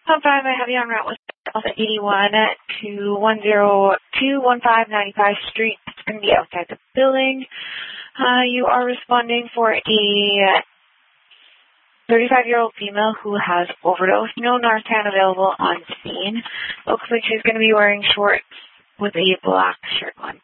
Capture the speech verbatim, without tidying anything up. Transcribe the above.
Pump five, I have you on route with Alpha eighty-one to one zero two one five ninety-five Street. It's going to be outside the building. Uh, you are responding for a thirty-five-year-old female who has overdosed. No Narcan available on scene. Looks like she's going to be wearing shorts with a black shirt on.